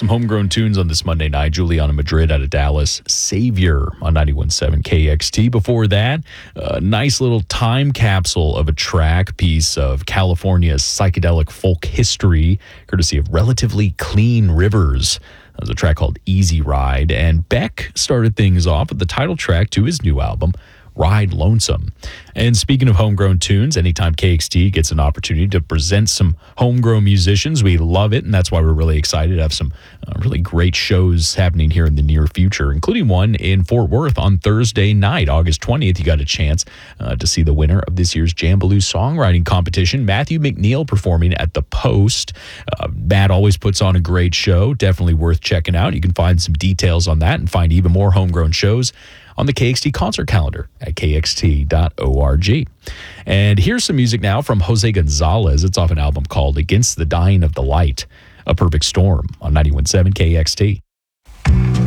Some homegrown tunes on this Monday night. Juliana Madrid out of Dallas, Savior on 91.7 KXT. Before that, a nice little time capsule of a track piece of California's psychedelic folk history, courtesy of Relatively Clean Rivers. That was a track called Easy Ride. And Beck started things off with the title track to his new album, Ride Lonesome. And speaking of homegrown tunes, anytime KXT gets an opportunity to present some homegrown musicians, we love it, and that's why we're really excited to have some really great shows happening here in the near future, including one in Fort Worth on Thursday night, August 20th. You got a chance to see the winner of this year's Jambaloo Songwriting Competition, Matthew McNeil, performing at the Post. Matt always puts on a great show, definitely worth checking out. You can find some details on that and find even more homegrown shows on the KXT concert calendar at kxt.org. And here's some music now from Jose Gonzalez. It's off an album called Against the Dying of the Light, A Perfect Storm on 91.7 KXT.